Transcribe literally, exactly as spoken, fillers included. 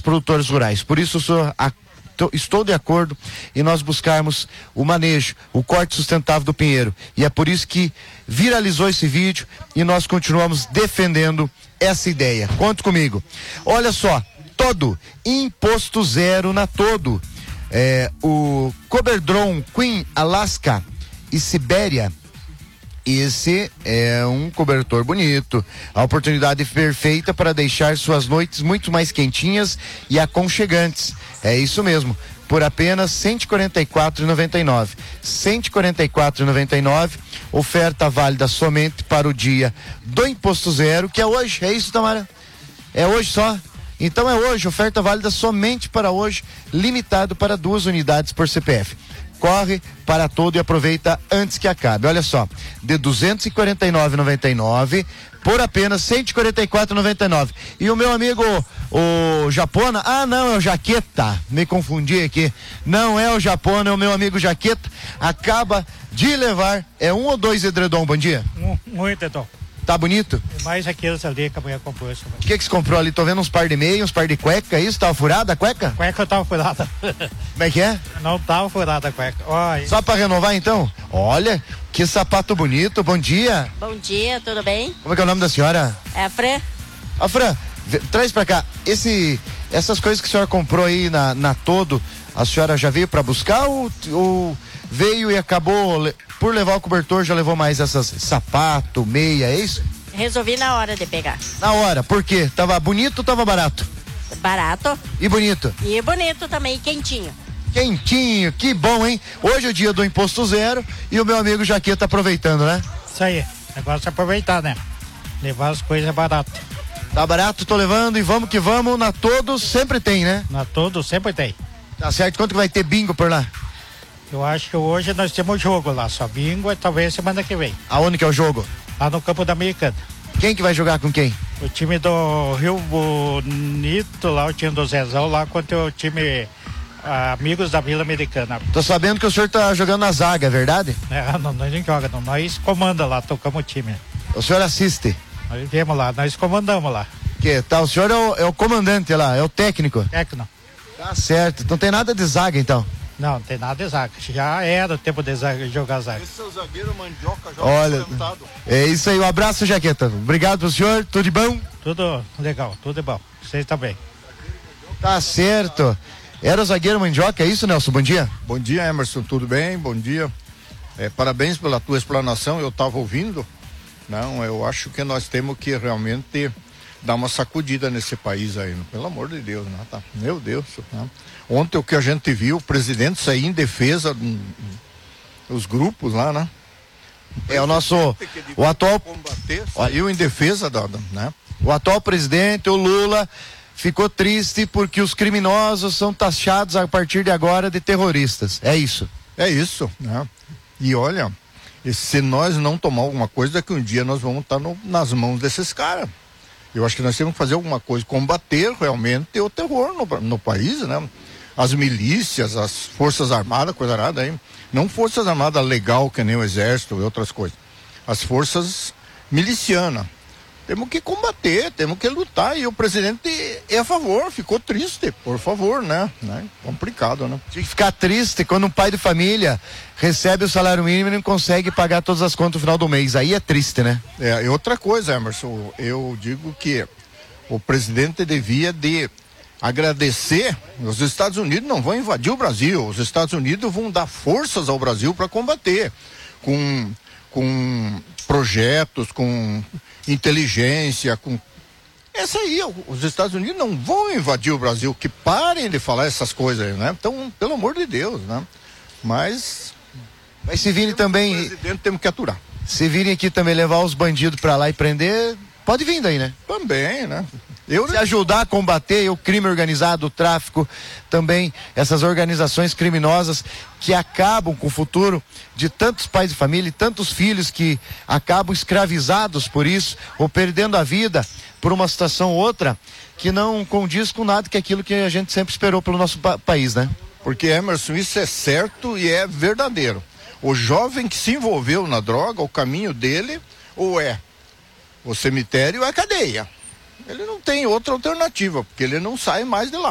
produtores rurais. Por isso, sou a estou de acordo em nós buscarmos o manejo, o corte sustentável do pinheiro. E é por isso que viralizou esse vídeo e nós continuamos defendendo essa ideia. Conte comigo. Olha só, todo, imposto zero na todo. É, o Coberdron Queen Alaska e Sibéria. Esse é um cobertor bonito, a oportunidade perfeita para deixar suas noites muito mais quentinhas e aconchegantes. É isso mesmo, por apenas cento e quarenta e quatro reais e noventa e nove centavos. cento e quarenta e quatro reais e noventa e nove centavos, oferta válida somente para o dia do imposto zero, que é hoje. É isso, Tamara? É hoje só? Então é hoje, oferta válida somente para hoje, limitado para duas unidades por C P F. Corre para todo e aproveita antes que acabe. Olha só, de duzentos e quarenta e nove reais e noventa e nove centavos por apenas cento e quarenta e quatro reais e noventa e nove centavos. E o meu amigo, o Japona, ah não, é o Jaqueta, me confundi aqui, não é o Japona, é o meu amigo Jaqueta, acaba de levar, é um ou dois edredom, bom dia? Um, um edredom. Tá bonito? Mais aqueles ali que a mulher comprou. O que que você comprou ali? Tô vendo uns par de meia, uns par de cueca, isso? Tava furada a cueca? A cueca tava furada. Como é que é? Não tava furada a cueca. Oh, só pra renovar então? Olha, que sapato bonito, bom dia. Bom dia, tudo bem? Como é que é o nome da senhora? É a Fran. A Fran, vê, traz pra cá, esse, essas coisas que a senhora comprou aí na, na Todo, a senhora já veio pra buscar ou, ou veio e acabou... Por levar o cobertor, já levou mais essas sapato, meia, é isso? Resolvi na hora de pegar. Na hora, por quê? Tava bonito ou tava barato? Barato. E bonito? E bonito também, quentinho. Quentinho, que bom, hein? Hoje é o dia do imposto zero e o meu amigo Jaqueta tá aproveitando, né? Isso aí, negócio é aproveitar, né? Levar as coisas baratas. Tá barato, tô levando e vamos que vamos, na Todo sempre tem, né? Na Todo sempre tem. Tá certo, quanto que vai ter bingo por lá? Eu acho que hoje nós temos jogo lá, só bingo e talvez semana que vem. Aonde que é o jogo? Lá no campo da Americana. Quem que vai jogar com quem? O time do Rio Bonito, lá o time do Zezão, lá contra o time ah, Amigos da Vila Americana. Tô sabendo que o senhor tá jogando na zaga, é verdade? É, não, nós não joga, não, nós comanda lá, tocamos o time. O senhor assiste? Nós viemos lá, nós comandamos lá. Que tá, o senhor é o, é o comandante lá, é o técnico? Técnico. Tá certo, não tem nada de zaga então? Não, não tem nada de zaga. Já era o tempo de zaga, jogar zaga. Esse é o zagueiro Mandioca, já olha, é isso aí, um abraço, Jaqueta. Obrigado pro senhor, tudo de bom? Tudo legal, tudo de bom. Vocês também. Tá certo. Era o zagueiro Mandioca, é isso, Nelson? Bom dia. Bom dia, Emerson, tudo bem? Bom dia. É, parabéns pela tua explanação, eu estava ouvindo. Não, eu acho que nós temos que realmente dar uma sacudida nesse país aí, pelo amor de Deus, né? Tá? Meu Deus, né? Ontem o que a gente viu, o presidente sair em defesa dos grupos lá, né? É o nosso, o atual, combater, saiu em defesa da, né? O atual presidente, o Lula, ficou triste porque os criminosos são taxados a partir de agora de terroristas, é isso? É isso, né? E olha, se nós não tomar alguma coisa, daqui um dia nós vamos estar no, nas mãos desses caras. Eu acho que nós temos que fazer alguma coisa, combater realmente o terror no, no país, né? As milícias, as forças armadas, coisa nada aí. Não forças armadas legal, que nem o exército e outras coisas. As forças milicianas. Temos que combater, temos que lutar. E o presidente é a favor, ficou triste, por favor, né? né? Complicado, né? Tinha que ficar triste quando um pai de família recebe o salário mínimo e não consegue pagar todas as contas no final do mês. Aí é triste, né? É, e outra coisa, Emerson, eu digo que o presidente devia de agradecer. Os Estados Unidos não vão invadir o Brasil, os Estados Unidos vão dar forças ao Brasil para combater, com, com projetos, com inteligência, com essa aí, os Estados Unidos não vão invadir o Brasil, que parem de falar essas coisas aí, né? Então, pelo amor de Deus, né? Mas mas se virem também, o presidente temos que aturar. Se virem aqui também levar os bandidos para lá e prender, pode vir daí, né? Também, né? Eu... Se ajudar a combater o crime organizado, o tráfico, também essas organizações criminosas que acabam com o futuro de tantos pais de família e tantos filhos que acabam escravizados por isso, ou perdendo a vida por uma situação ou outra, que não condiz com nada que aquilo que a gente sempre esperou pelo nosso pa- país, né? Porque, Emerson, isso é certo e é verdadeiro. O jovem que se envolveu na droga, o caminho dele, ou é o cemitério ou é a cadeia. Ele não tem outra alternativa, porque ele não sai mais de lá.